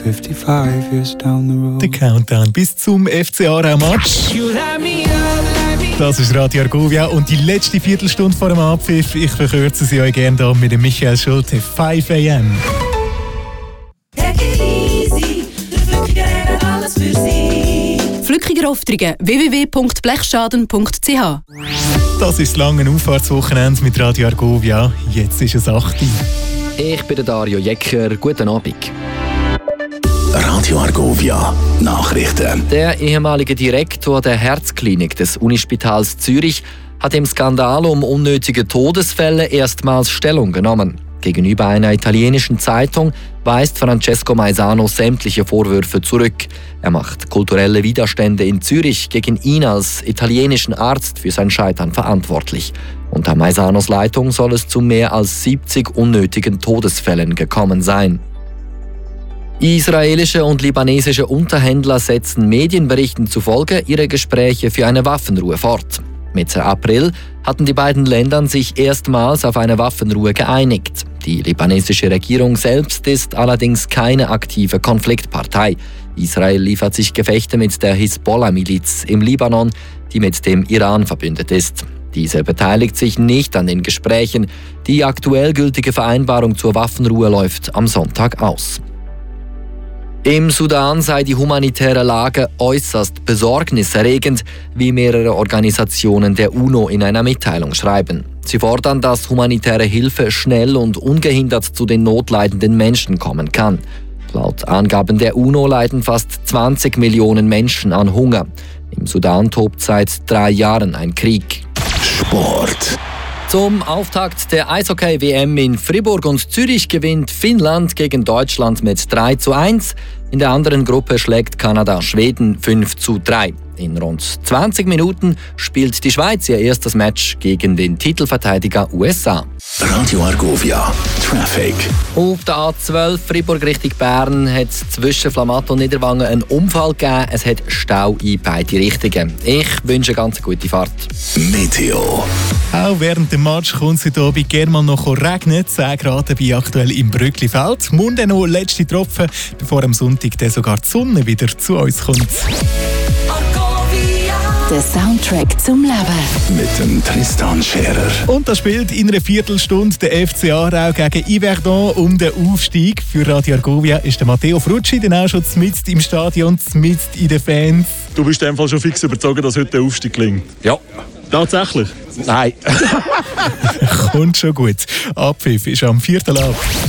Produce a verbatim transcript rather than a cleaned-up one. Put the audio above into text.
fifty-five years down the road. Der Countdown bis zum F C Aarau-Match. Das ist Radio Argovia und die letzte Viertelstunde vor dem Abpfiff. Ich verkürze sie euch gerne hier mit dem Michael Schulte. five a m. Flückiger Aufträge w w w punkt blechschaden punkt c h. Das ist das lange Auffahrtswochenende mit Radio Argovia. Jetzt ist es acht Uhr. Ich bin der Dario Jecker. Guten Abend. Radio Argovia Nachrichten. Der ehemalige Direktor der Herzklinik des Unispitals Zürich hat im Skandal um unnötige Todesfälle erstmals Stellung genommen. Gegenüber einer italienischen Zeitung weist Francesco Maisano sämtliche Vorwürfe zurück. Er macht kulturelle Widerstände in Zürich gegen ihn als italienischen Arzt für sein Scheitern verantwortlich. Unter Maisanos Leitung soll es zu mehr als siebzig unnötigen Todesfällen gekommen sein. Israelische und libanesische Unterhändler setzen Medienberichten zufolge ihre Gespräche für eine Waffenruhe fort. Mitte April hatten die beiden Länder sich erstmals auf eine Waffenruhe geeinigt. Die libanesische Regierung selbst ist allerdings keine aktive Konfliktpartei. Israel liefert sich Gefechte mit der Hisbollah-Miliz im Libanon, die mit dem Iran verbündet ist. Diese beteiligt sich nicht an den Gesprächen. Die aktuell gültige Vereinbarung zur Waffenruhe läuft am Sonntag aus. Im Sudan sei die humanitäre Lage äußerst besorgniserregend, wie mehrere Organisationen der UNO in einer Mitteilung schreiben. Sie fordern, dass humanitäre Hilfe schnell und ungehindert zu den notleidenden Menschen kommen kann. Laut Angaben der UNO leiden fast zwanzig Millionen Menschen an Hunger. Im Sudan tobt seit drei Jahren ein Krieg. Sport. Zum Auftakt der Eishockey-W M in Fribourg und Zürich gewinnt Finnland gegen Deutschland mit drei zu eins. In der anderen Gruppe schlägt Kanada Schweden fünf zu drei. In rund zwanzig Minuten spielt die Schweiz ihr erstes Match gegen den Titelverteidiger U S A. Radio Argovia Traffic. Auf der A zwölf Fribourg Richtung Bern hat es zwischen Flamatt und Niederwangen einen Unfall gegeben. Es hat Stau in beide Richtungen. Ich wünsche eine ganz gute Fahrt. Meteo. Auch während dem Match kommt es heute Abend gerne mal noch regnen. zehn Grad dabei aktuell im Brücklifeld. Morgen noch letzte Tropfen, bevor am Sonntag dann sogar die Sonne wieder zu uns kommt. Der Soundtrack zum Leben. Mit dem Tristan Scherer. Und da spielt in einer Viertelstunde der F C Aarau gegen Yverdon um den Aufstieg. Für Radio Argovia ist der Matteo Frutschi dann auch schon mitten im Stadion, mitten in den Fans. Du bist in dem Fall schon fix überzeugt, dass heute der Aufstieg gelingt? Ja. Tatsächlich? Nein. Kommt schon gut. Abpfiff ist am Viertel ab.